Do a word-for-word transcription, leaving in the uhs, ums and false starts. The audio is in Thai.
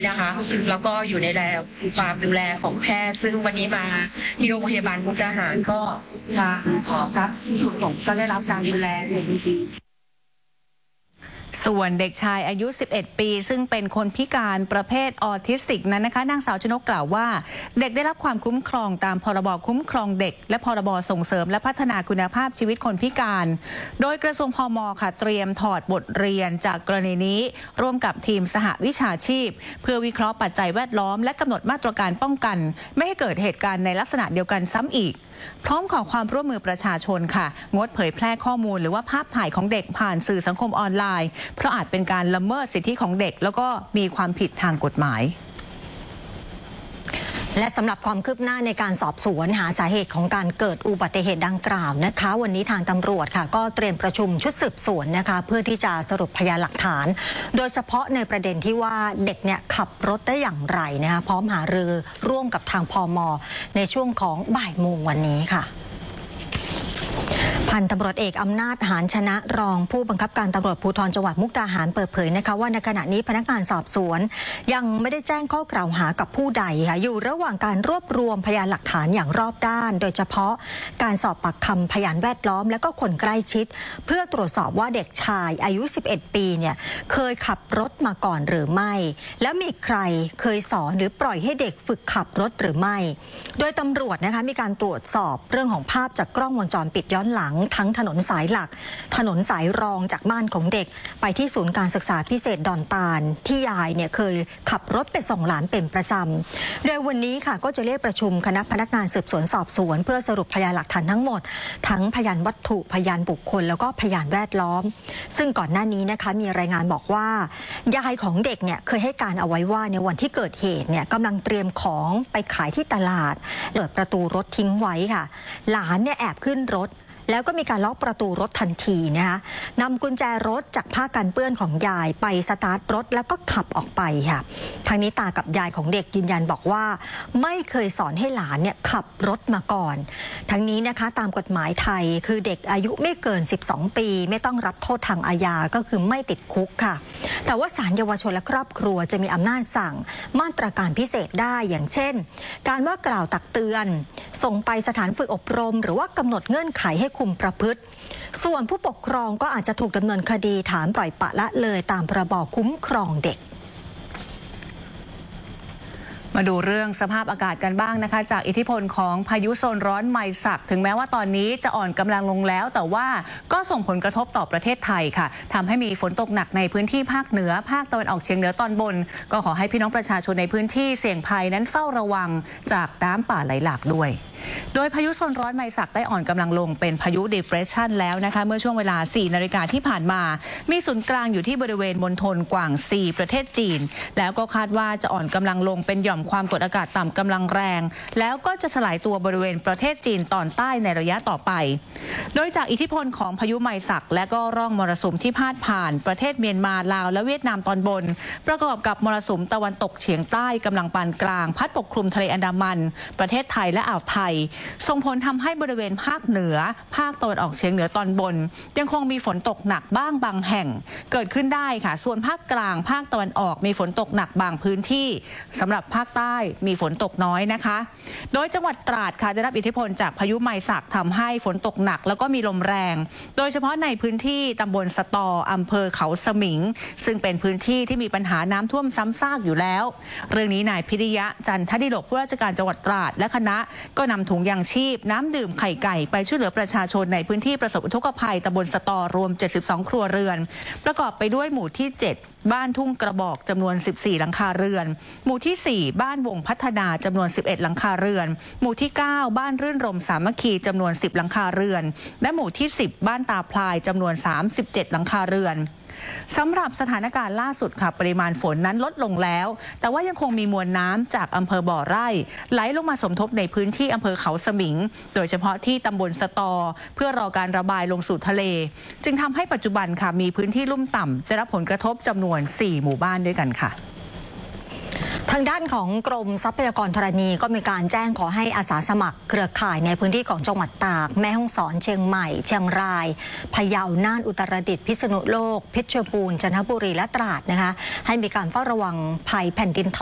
นะคะแล้วก็อยู่ในแลความดูแลของแพทย์ซึ่งวันนี้มาที่โรงพยาบาลมุกดาหารก็ทางขอครับผมก็ได้รับการดูแลอย่างดีส่วนเด็กชายอายุสิบเอ็ดปีซึ่งเป็นคนพิการประเภทออทิสติกนั้นนะคะนางสาวชนกกล่าวว่าเด็กได้รับความคุ้มครองตามพรบคุ้มครองเด็กและพรบส่งเสริมและพัฒนาคุณภาพชีวิตคนพิการโดยกระทรวงพม.ค่ะเตรียมถอดบทเรียนจากกรณีนี้ร่วมกับทีมสหวิชาชีพเพื่อวิเคราะห์ปัจจัยแวดล้อมและกำหนดมาตรการป้องกันไม่ให้เกิดเหตุการณ์ในลักษณะเดียวกันซ้ำอีกพร้อมขอความร่วมมือประชาชนค่ะงดเผยแพร่ข้อมูลหรือว่าภาพถ่ายของเด็กผ่านสื่อสังคมออนไลน์เพราะอาจเป็นการละเมิดสิทธิของเด็กแล้วก็มีความผิดทางกฎหมายและสำหรับความคืบหน้าในการสอบสวนหาสาเหตุของการเกิดอุบัติเหตุดังกล่าวนะคะวันนี้ทางตำรวจค่ะก็เตรียมประชุมชุดสืบสวนนะคะเพื่อที่จะสรุปพยานหลักฐานโดยเฉพาะในประเด็นที่ว่าเด็กเนี่ยขับรถได้อย่างไรนะคะพร้อมหารือร่วมกับทางพม.ในช่วงของบ่ายโมงวันนี้ค่ะพันตำรวจเอกอำนาจหานชนะรองผู้บังคับการตำรวจภูธรจังหวัดมุกดาหารเปิดเผยนะคะว่าในขณะนี้พนักงานสอบสวนยังไม่ได้แจ้งข้อกล่าวหากับผู้ใดค่ะอยู่ระหว่างการรวบรวมพยานหลักฐานอย่างรอบด้านโดยเฉพาะการสอบปากคำพยานแวดล้อมและก็คนใกล้ชิดเพื่อตรวจสอบว่าเด็กชายอายุสิบเอ็ดปีเนี่ยเคยขับรถมาก่อนหรือไม่แล้วมีใครเคยสอนหรือปล่อยให้เด็กฝึกขับรถหรือไม่โดยตำรวจนะคะมีการตรวจสอบเรื่องของภาพจากกล้องวงจรปิดย้อนหลังทั้งถนนสายหลักถนนสายรองจากบ้านของเด็กไปที่ศูนย์การศึกษาพิเศษดอนตาลที่ยายเนี่ยเคยขับรถไปส่งหลานเป็นประจำโดยวันนี้ค่ะก็จะเรียกประชุมคณะพนักงานสืบสวนสอบสวนเพื่อสรุปพยานหลักฐานทั้งหมดทั้งพยานวัตถุพยานบุคคลแล้วก็พยานแวดล้อมซึ่งก่อนหน้านี้นะคะมีรายงานบอกว่ายายของเด็กเนี่ยเคยให้การเอาไว้ว่าในวันที่เกิดเหตุเนี่ยกำลังเตรียมของไปขายที่ตลาดเปิดประตูรถทิ้งไว้ค่ะหลานเนี่ยแอบขึ้นรถแล้วก็มีการล็อกประตูรถทันทีนะคะนำกุญแจรถจากผ้ากันเปื้อนของยายไปสตาร์ทรถแล้วก็ขับออกไปค่ะทางนี้ตากับยายของเด็กยืนยันบอกว่าไม่เคยสอนให้หลานเนี่ยขับรถมาก่อนทั้งนี้นะคะตามกฎหมายไทยคือเด็กอายุไม่เกินสิบสองปีไม่ต้องรับโทษทางอาญาก็คือไม่ติดคุกค่ะแต่ว่าศาลเยาวชนและครอบครัวจะมีอำนาจสั่งมาตรการพิเศษได้อย่างเช่นการว่ากล่าวตักเตือนส่งไปสถานฝึกอบรมหรือว่ากำหนดเงื่อนไขให้คุมประพฤติส่วนผู้ปกครองก็อาจจะถูกดำเนินคดีฐานปล่อยปละละเลยตามพรบคุ้มครองเด็กมาดูเรื่องสภาพอากาศกันบ้างนะคะจากอิทธิพลของพายุโซนร้อนไมซักถึงแม้ว่าตอนนี้จะอ่อนกำลังลงแล้วแต่ว่าก็ส่งผลกระทบต่อประเทศไทยค่ะทำให้มีฝนตกหนักในพื้นที่ภาคเหนือภาคตะวันออกเฉียงเหนือตอนบนก็ขอให้พี่น้องประชาชนในพื้นที่เสี่ยงภัยนั้นเฝ้าระวังจากน้ำป่าไหลหลากด้วยโดยพายุโซนร้อนไมซักได้อ่อนกำลังลงเป็นพายุ Depression แล้วนะคะเมื่อช่วงเวลา สี่นาฬิกาที่ผ่านมามีศูนย์กลางอยู่ที่บริเวณมณฑลกวางซีประเทศจีนแล้วก็คาดว่าจะอ่อนกำลังลงเป็นหย่อมความกดอากาศต่ำกำลังแรงแล้วก็จะสลายตัวบริเวณประเทศจีนตอนใต้ในระยะต่อไปโดยจากอิทธิพลของพายุไมซักและก็ร่องมรสุมที่พาดผ่านประเทศเมียนมาลาวและเวียดนามตอนบนประกอบกับมรสุมตะวันตกเฉียงใต้กำลังปานกลางพัดปกคลุมทะเลอันดามันประเทศไทยและอ่าวไทยส่งผลทำให้บริเวณภาคเหนือภาคตะวันออกเฉียงเหนือตอนบนยังคงมีฝนตกหนักบ้างบางแห่งเกิดขึ้นได้ค่ะส่วนภาคกลางภาคตะวันออกมีฝนตกหนักบางพื้นที่สำหรับภาคใต้มีฝนตกน้อยนะคะโดยจังหวัดตราดค่ะได้รับอิทธิพลจากพายุไมซักทำให้ฝนตกหนักแล้วก็มีลมแรงโดยเฉพาะในพื้นที่ตำบลสตออำเภอเขาสมิงซึ่งเป็นพื้นที่ที่มีปัญหาน้ำท่วมซ้ำซากอยู่แล้วเรื่องนี้นายพิริยะจันทดิโลกผู้ราชการจังหวัดตราดและคณะก็นำถุงยางชีพน้ำดื่มไข่ไก่ไปช่วยเหลือประชาชนในพื้นที่ประสบอุทกภัยตำบลสตอรวมเจ็ดสิบสองครัวเรือนประกอบไปด้วยหมู่ที่เจ็ดบ้านทุ่งกระบอกจำนวนสิบสี่หลังคาเรือนหมู่ที่สี่บ้านวงพัฒนาจำนวนสิบเอ็ดหลังคาเรือนหมู่ที่เก้าบ้านรื่นรมสามัคคีจำนวนสิบหลังคาเรือนและหมู่ที่สิบบ้านตาพลายจำนวนสามสิบเจ็ดหลังคาเรือนสำหรับสถานการณ์ล่าสุดค่ะปริมาณฝนนั้นลดลงแล้วแต่ว่ายังคงมีมวลน้ำจากอำเภอบ่อไร่ไหลลงมาสมทบในพื้นที่อำเภอเขาสมิงโดยเฉพาะที่ตำบลสตอเพื่อรอการระบายลงสู่ทะเลจึงทำให้ปัจจุบันค่ะมีพื้นที่ลุ่มต่ำได้รับผลกระทบจำนวนสี่หมู่บ้านด้วยกันค่ะทางด้านของกรมทรัพยากรธรณีก็มีการแจ้งขอให้อาสาสมัครเครือข่ายในพื้นที่ของจังหวัดตากแม่ฮ่องสอนเชียงใหม่เชียงรายพะเยาน่านอุตรดิตถ์พิษณุโลกเพชรบูรณ์จันทบุรีและตราดนะคะให้มีการเฝ้าระวังภัยแผ่นดินถ